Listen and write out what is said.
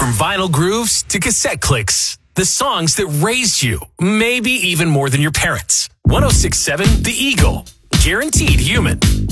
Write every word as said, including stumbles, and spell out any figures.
From vinyl grooves to cassette clicks, the songs that raised you, maybe even more than your parents. one oh six point seven The Eagle. Guaranteed human.